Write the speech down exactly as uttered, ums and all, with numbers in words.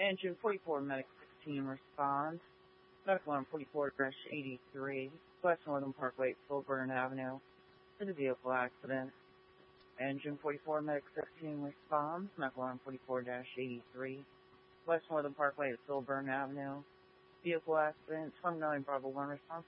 Engine forty-four, Medic sixteen responds. Medical arm forty-four eighty-three, West Northern Parkway, Filburn Avenue, for the vehicle accident. Engine forty-four, Medic sixteen responds. Medical arm forty-four eighty-three, West Northern Parkway at Filburn Avenue. Vehicle accident, twenty-nine Bravo one response.